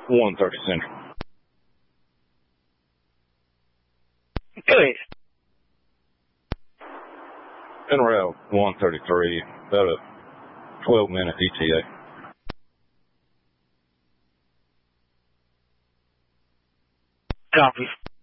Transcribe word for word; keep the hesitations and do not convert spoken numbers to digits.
one thirty Central. Go ahead. En route one thirty-three, about a twelve minute E T A. Copy.